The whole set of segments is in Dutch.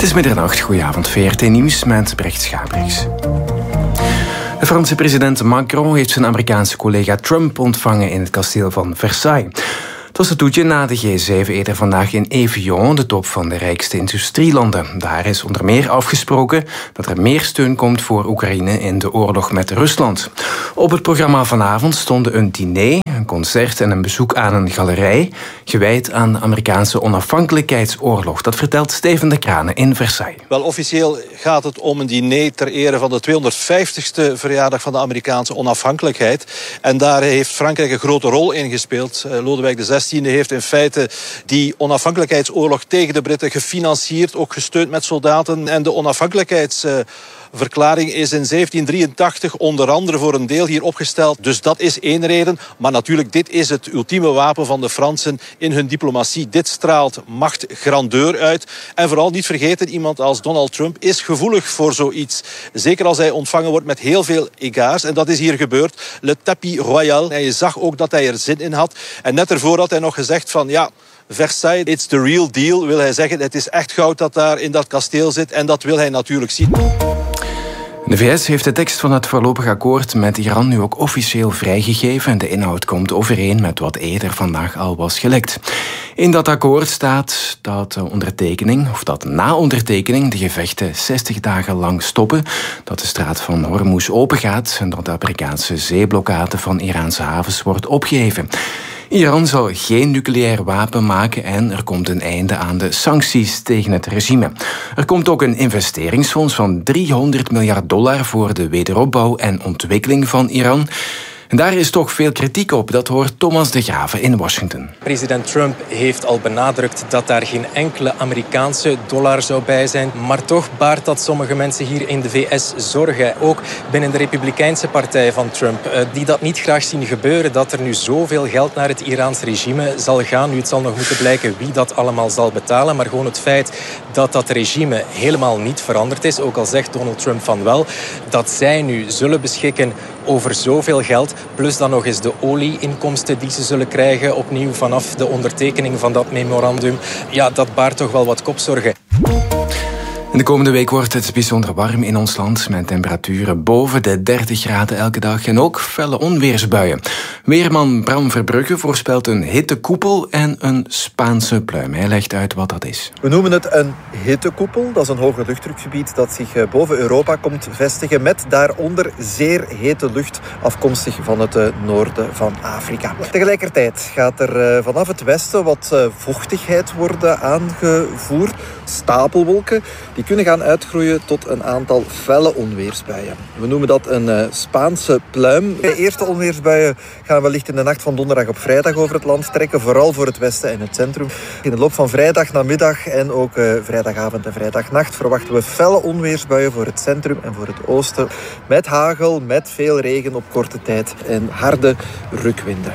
Het is middernacht, goedenavond, VRT Nieuws met Brecht Schabrix. De Franse president Macron heeft zijn Amerikaanse collega Trump ontvangen in het kasteel van Versailles. Het was het toetje na de G7 eerder vandaag in Evian, de top van de rijkste industrielanden. Daar is onder meer afgesproken dat er meer steun komt voor Oekraïne in de oorlog met Rusland. Op het programma vanavond stonden een diner, een concert en een bezoek aan een galerij gewijd aan de Amerikaanse onafhankelijkheidsoorlog. Dat vertelt Steven de Kranen in Versailles. Wel, officieel gaat het om een diner ter ere van de 250ste verjaardag van de Amerikaanse onafhankelijkheid. En daar heeft Frankrijk een grote rol in gespeeld. Lodewijk XVI heeft in feite die onafhankelijkheidsoorlog tegen de Britten gefinancierd, ook gesteund met soldaten. En de onafhankelijkheidsverklaring is in 1783 onder andere voor een deel hier opgesteld. Dus dat is één reden. Maar natuurlijk, dit is het ultieme wapen van de Fransen in hun diplomatie. Dit straalt macht, grandeur uit. En vooral niet vergeten, iemand als Donald Trump is gevoelig voor zoiets. Zeker als hij ontvangen wordt met heel veel egards. En dat is hier gebeurd. Le tapis royal. En je zag ook dat hij er zin in had. En net ervoor had hij nog gezegd van ja, Versailles, it's the real deal, wil hij zeggen. Het is echt goud dat daar in dat kasteel zit. En dat wil hij natuurlijk zien. De VS heeft de tekst van het voorlopig akkoord met Iran nu ook officieel vrijgegeven en de inhoud komt overeen met wat eerder vandaag al was gelekt. In dat akkoord staat dat na ondertekening de gevechten 60 dagen lang stoppen, dat de straat van Hormuz opengaat en dat de Amerikaanse zeeblokkade van Iraanse havens wordt opgeheven. Iran zal geen nucleair wapen maken en er komt een einde aan de sancties tegen het regime. Er komt ook een investeringsfonds van $300 miljard voor de wederopbouw en ontwikkeling van Iran. En daar is toch veel kritiek op, dat hoort Thomas de Grave in Washington. President Trump heeft al benadrukt dat daar geen enkele Amerikaanse dollar zou bij zijn. Maar toch baart dat sommige mensen hier in de VS zorgen. Ook binnen de Republikeinse partij van Trump, die dat niet graag zien gebeuren. Dat er nu zoveel geld naar het Iraans regime zal gaan. Nu, het zal nog moeten blijken wie dat allemaal zal betalen. Maar gewoon het feit dat dat regime helemaal niet veranderd is. Ook al zegt Donald Trump van wel, dat zij nu zullen beschikken over zoveel geld. Plus dan nog eens de olieinkomsten die ze zullen krijgen opnieuw vanaf de ondertekening van dat memorandum. Ja, dat baart toch wel wat kopzorgen. In de komende week wordt het bijzonder warm in ons land met temperaturen boven de 30 graden elke dag en ook felle onweersbuien. Weerman Bram Verbrugge voorspelt een hittekoepel en een Spaanse pluim. Hij legt uit wat dat is. We noemen het een hittekoepel. Dat is een hoge luchtdrukgebied dat zich boven Europa komt vestigen met daaronder zeer hete lucht afkomstig van het noorden van Afrika. Tegelijkertijd gaat er vanaf het westen wat vochtigheid worden aangevoerd. Stapelwolken die kunnen gaan uitgroeien tot een aantal felle onweersbuien. We noemen dat een Spaanse pluim. De eerste onweersbuien gaan wellicht in de nacht van donderdag op vrijdag over het land trekken, vooral voor het westen en het centrum. In de loop van vrijdag namiddag en ook vrijdagavond en vrijdagnacht verwachten we felle onweersbuien voor het centrum en voor het oosten. Met hagel, met veel regen op korte tijd en harde rukwinden.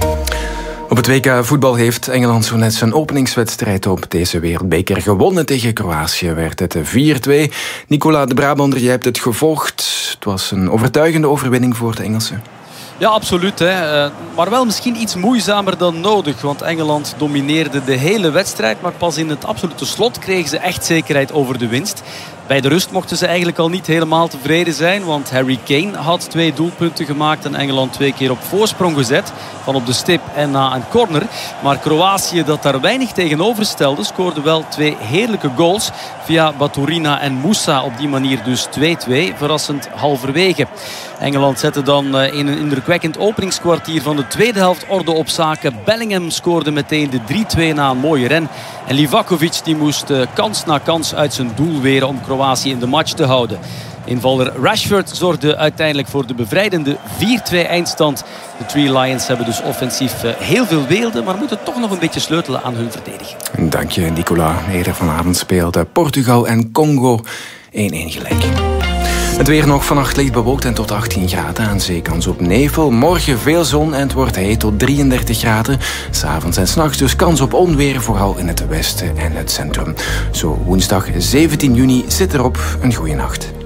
Op het WK voetbal heeft Engeland zo net zijn openingswedstrijd op deze wereldbeker gewonnen. Tegen Kroatië werd het 4-2. Nicola de Brabander, jij hebt het gevolgd. Het was een overtuigende overwinning voor de Engelsen. Ja, absoluut. Maar wel misschien iets moeizamer dan nodig. Want Engeland domineerde de hele wedstrijd. Maar pas in het absolute slot kregen ze echt zekerheid over de winst. Bij de rust mochten ze eigenlijk al niet helemaal tevreden zijn. Want Harry Kane had 2 doelpunten gemaakt. En Engeland 2 keer op voorsprong gezet. Van op de stip en na een corner. Maar Kroatië, dat daar weinig tegenover stelde, scoorde wel 2 heerlijke goals. Via Baturina en Moussa. Op die manier dus 2-2. Verrassend halverwege. Engeland zette dan in een indrukwekkend openingskwartier van de tweede helft orde op zaken. Bellingham scoorde meteen de 3-2 na een mooie ren. En Livakovic die moest kans na kans uit zijn doel weren om Kroatië in de match te houden. Invaller Rashford zorgde uiteindelijk voor de bevrijdende 4-2 eindstand. De Three Lions hebben dus offensief heel veel weelde, maar moeten toch nog een beetje sleutelen aan hun verdediging. Dank je, Nicola. Eerder vanavond speelden Portugal en Congo 1-1 gelijk. Het weer nog vannacht licht bewolkt en tot 18 graden. Aan zee kans op nevel. Morgen veel zon en het wordt heet tot 33 graden. 's Avonds en 's nachts dus kans op onweer, vooral in het westen en het centrum. Zo woensdag 17 juni zit erop. Een goeie nacht.